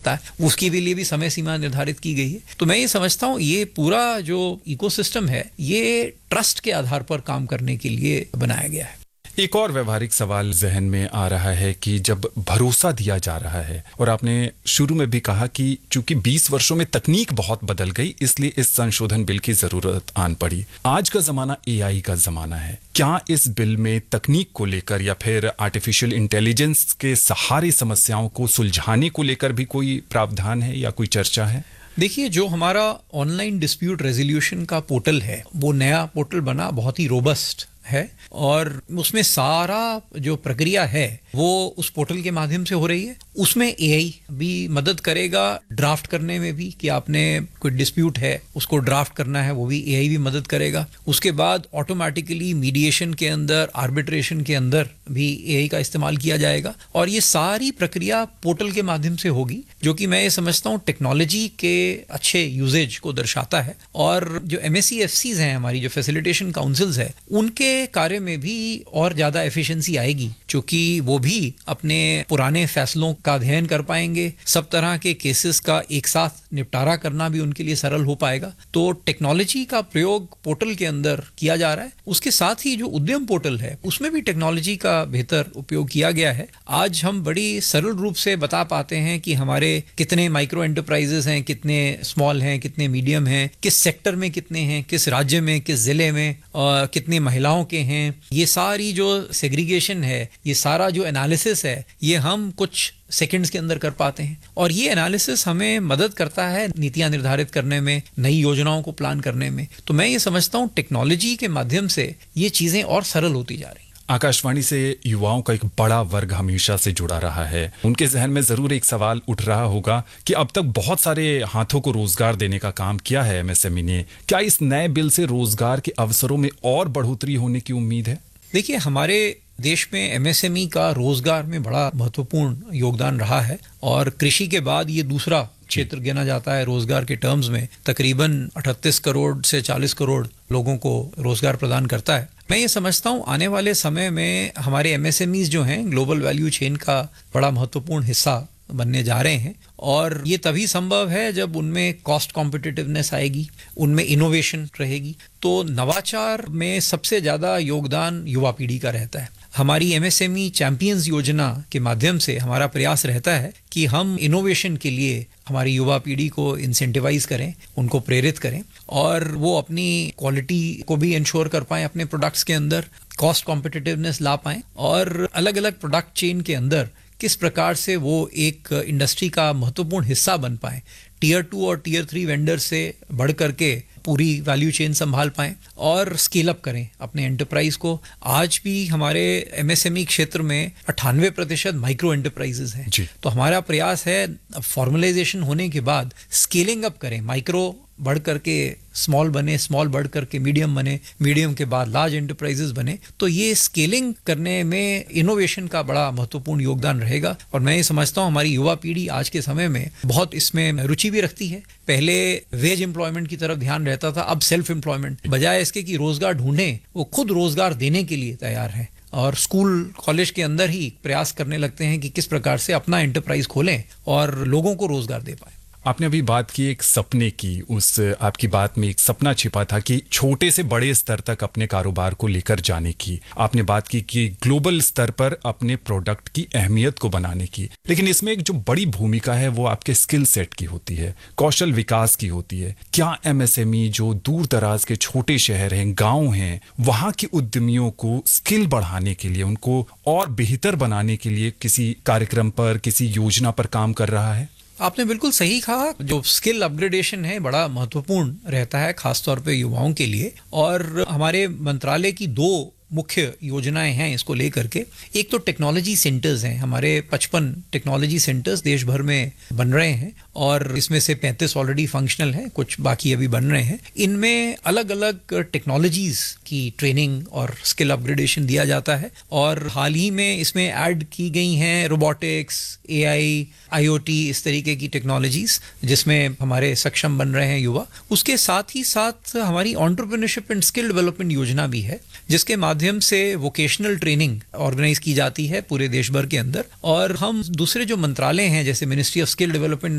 सकता है, उसके लिए भी समय सीमा निर्धारित की गई है। तो मैं ये समझता हूँ ये पूरा जो इकोसिस्टम है ये ट्रस्ट के आधार पर काम करने के लिए बनाया गया है। एक और व्यवहारिक सवाल जहन में आ रहा है कि जब भरोसा दिया जा रहा है, और आपने शुरू में भी कहा कि चूंकि 20 वर्षों में तकनीक बहुत बदल गई इसलिए इस संशोधन बिल की जरूरत आन पड़ी। आज का जमाना एआई का जमाना है। क्या इस बिल में तकनीक को लेकर या फिर आर्टिफिशियल इंटेलिजेंस के सहारे समस्याओं को सुलझाने को लेकर भी कोई प्रावधान है या कोई चर्चा है? देखिए, जो हमारा ऑनलाइन डिस्प्यूट रेजोल्यूशन का पोर्टल है वो नया पोर्टल बना, बहुत ही रोबस्ट है और उसमें सारा जो प्रक्रिया है वो उस पोर्टल के माध्यम से हो रही है। उसमें एआई भी मदद करेगा ड्राफ्ट करने में भी, कि आपने कोई डिस्प्यूट है उसको ड्राफ्ट करना है, वो भी एआई भी मदद करेगा। उसके बाद ऑटोमेटिकली मीडिएशन के अंदर, आर्बिट्रेशन के अंदर भी एआई का इस्तेमाल किया जाएगा और ये सारी प्रक्रिया पोर्टल के माध्यम से होगी, जो कि मैं ये समझता हूँ टेक्नोलॉजी के अच्छे यूजेज को दर्शाता है। और जो MSEFCs हैं, हमारी जो फैसिलिटेशन काउंसिल्स है, उनके कार्य में भी और ज्यादा एफिशिएंसी आएगी, क्योंकि वो भी अपने पुराने फैसलों का अध्ययन कर पाएंगे। सब तरह के केसेस का एक साथ निपटारा करना भी उनके लिए सरल हो पाएगा। तो टेक्नोलॉजी का प्रयोग पोर्टल के अंदर किया जा रहा है। उसके साथ ही जो उद्यम पोर्टल है उसमें भी टेक्नोलॉजी का बेहतर उपयोग किया गया है। आज हम बड़ी सरल रूप से बता पाते हैं कि हमारे कितने माइक्रो एंटरप्राइजेस हैं, कितने स्मॉल हैं, कितने मीडियम हैं, किस सेक्टर में कितने हैं, किस राज्य में, किस जिले में, कितने महिलाओं के हैं। ये सारी जो सेग्रीगेशन है, ये सारा जो एनालिसिस है, ये हम कुछ सेकंड्स के अंदर कर पाते हैं और ये एनालिसिस हमें मदद करता है नीतियां निर्धारित करने में, नई योजनाओं को प्लान करने में। तो मैं ये समझता हूँ टेक्नोलॉजी के माध्यम से ये चीजें और सरल होती जा रही हैं। आकाशवाणी से युवाओं का एक बड़ा वर्ग हमेशा से जुड़ा रहा है। उनके जहन में जरूर एक सवाल उठ रहा होगा कि अब तक बहुत सारे हाथों को रोजगार देने का काम किया है MSME ने। क्या इस नए बिल से रोजगार के अवसरों में और बढ़ोतरी होने की उम्मीद है? देखिए, हमारे देश में MSME का रोजगार में बड़ा महत्वपूर्ण योगदान रहा है और कृषि के बाद ये दूसरा क्षेत्र गिना जाता है रोजगार के टर्म्स में। तकरीबन 38 करोड़ से 40 करोड़ लोगों को रोजगार प्रदान करता है। मैं ये समझता हूँ आने वाले समय में हमारे MSMEs जो हैं ग्लोबल वैल्यू चेन का बड़ा महत्वपूर्ण हिस्सा बनने जा रहे हैं और ये तभी संभव है जब उनमें कॉस्ट कॉम्पिटिटिवनेस आएगी, उनमें इनोवेशन रहेगी। तो नवाचार में सबसे ज़्यादा योगदान युवा पीढ़ी का रहता है। हमारी MSME चैंपियंस योजना के माध्यम से हमारा प्रयास रहता है कि हम इनोवेशन के लिए हमारी युवा पीढ़ी को इंसेंटिवाइज करें, उनको प्रेरित करें और वो अपनी क्वालिटी को भी इंश्योर कर पाएं अपने प्रोडक्ट्स के अंदर, कॉस्ट कॉम्पिटिटिवनेस ला पाएं और अलग अलग प्रोडक्ट चेन के अंदर किस प्रकार से वो एक इंडस्ट्री का महत्वपूर्ण हिस्सा बन पाए, टियर 2 और टियर 3 वेंडर से बढ़ करके पूरी वैल्यू चेन संभाल पाएं और स्केल अप करें अपने एंटरप्राइज को। आज भी हमारे MSME क्षेत्र में 98% माइक्रो एंटरप्राइजेस हैं। तो हमारा प्रयास है फॉर्मलाइजेशन होने के बाद स्केलिंग अप करें, माइक्रो बढ़ करके स्मॉल बने, स्मॉल बढ़ करके मीडियम बने, मीडियम के बाद लार्ज एंटरप्राइजेस बने। तो ये स्केलिंग करने में इनोवेशन का बड़ा महत्वपूर्ण योगदान रहेगा और मैं ये समझता हूँ हमारी युवा पीढ़ी आज के समय में बहुत इसमें रुचि भी रखती है। पहले वेज एम्प्लॉयमेंट की तरफ ध्यान रहता था, अब सेल्फ एम्प्लॉयमेंट, बजाय इसके कि रोजगार ढूंढें, वो खुद रोजगार देने के लिए तैयार है और स्कूल कॉलेज के अंदर ही प्रयास करने लगते हैं कि किस प्रकार से अपना एंटरप्राइज खोलें और लोगों को रोजगार दे पाए। आपने अभी बात की एक सपने की, उस आपकी बात में एक सपना छिपा था कि छोटे से बड़े स्तर तक अपने कारोबार को लेकर जाने की। आपने बात की कि ग्लोबल स्तर पर अपने प्रोडक्ट की अहमियत को बनाने की, लेकिन इसमें एक जो बड़ी भूमिका है वो आपके स्किल सेट की होती है, कौशल विकास की होती है। क्या MSME जो दूर दराज के छोटे शहर हैं, गाँव हैं, वहाँ के उद्यमियों को स्किल बढ़ाने के लिए, उनको और बेहतर बनाने के लिए किसी कार्यक्रम पर, किसी योजना पर काम कर रहा है? आपने बिल्कुल सही कहा। जो स्किल अपग्रेडेशन है बड़ा महत्वपूर्ण रहता है खासतौर पे युवाओं के लिए और हमारे मंत्रालय की 2 मुख्य योजनाएं हैं इसको लेकर के। एक तो टेक्नोलॉजी सेंटर्स हैं, हमारे 55 टेक्नोलॉजी सेंटर्स देश भर में बन रहे हैं और इसमें से 35 ऑलरेडी फंक्शनल हैं, कुछ बाकी अभी बन रहे हैं। इनमें अलग अलग टेक्नोलॉजीज की ट्रेनिंग और स्किल अपग्रेडेशन दिया जाता है और हाल ही में इसमें ऐड की गई हैं रोबोटिक्स, AI, IoT, इस तरीके की टेक्नोलॉजीज जिसमें हमारे सक्षम बन रहे हैं युवा। उसके साथ ही साथ हमारी एंटरप्रेन्योरशिप एंड स्किल डेवलपमेंट योजना भी है जिसके माध्यम से वोकेशनल ट्रेनिंग ऑर्गेनाइज की जाती है पूरे देश भर के अंदर और हम दूसरे जो मंत्रालय हैं जैसे मिनिस्ट्री ऑफ स्किल डेवलपमेंट